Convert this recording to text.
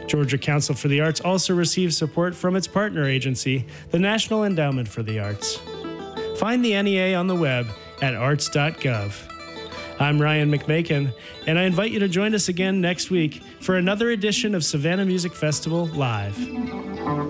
Georgia Council for the Arts also receives support from its partner agency, the National Endowment for the Arts. Find the NEA on the web at arts.gov. I'm Ryan McMakin, and I invite you to join us again next week for another edition of Savannah Music Festival Live.